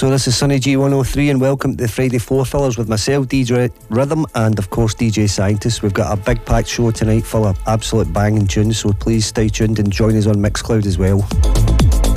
So this is Sunny G103 and welcome to the Friday Four Fillers with myself, DJ Rhythm, and of course DJ Scientist. We've got a big packed show tonight full of absolute banging tunes, so please stay tuned and join us on Mixcloud as well.